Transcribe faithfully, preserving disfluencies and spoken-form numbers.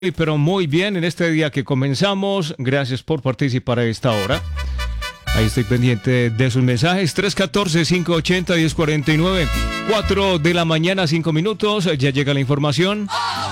Pero muy bien, en este día que comenzamos, gracias por participar a esta hora. Ahí estoy pendiente de sus mensajes. tres uno cuatro, cinco ocho cero, uno cero cuatro nueve. cuatro de la mañana, cinco minutos. Ya llega la información.